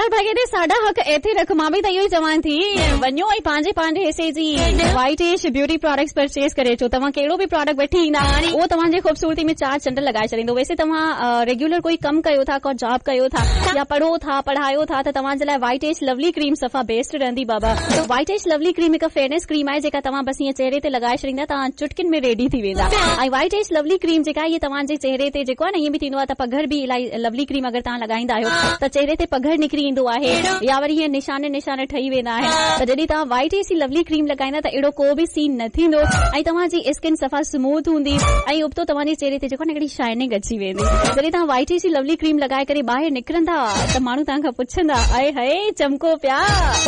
भॻे साडा हक़ एथे रख मां बि त इहो ई चवां थी वञो ऐं पंहिंजे हिसे जी वाइटिश ब्यूटी प्रोडक्ट्स परचेस करे अचो। तव्हां कहिड़ो बि प्रोडक्ट वठी ईंदा उहो तव्हांजे ख़ूबसूरती में 4 चंड लॻाए छॾींदो। वैसे तव्हां रेगुलर कोई कम कयो था, को जॉब कयो था या पढ़ो था, पढ़ायो था, त तव्हांजे लाइ वाइटिश लवली क्रीम सफ़ा बेस्ट रहंदी बाबा। वाइटिश लवली क्रीम हिकु फेयरनेस क्रीम आहे जेका तव्हां बस ईअं चेहरे ते लॻाए छॾींदा, तव्हां चुटकिन में रेडी थी वेंदा। ऐं वाइटिश लवली क्रीम जेका आहे तव्हांजे चेहरे ते जेको आहे न ईअं बि थींदो आहे त पघर बि इलाही लवली क्रीम अगरि तव्हां लॻाईंदा आहियो त चेहरे ते पघर निकिरी ईंदो आहे या वरी हीअं निशाने ठही वेंदा आहिनि। त जॾहिं तव्हां वाइटिश लवली क्रीम लॻाईंदा त अहिड़ो को बि सीन न थींदो ऐं तव्हांजी स्किन सफ़ा स्मूथ हूंदी ऐं उबतो तव्हांजे चेहरे ते जेको न हिकिड़ी शाइनिंग अची वेंदी। जॾहिं तव्हां वाइटिश लवली क्रीम लॻाए करे ॿाहिरि निकिरंदा त माण्हू तव्हांखां पुछंदा अए हाय चमको पिया।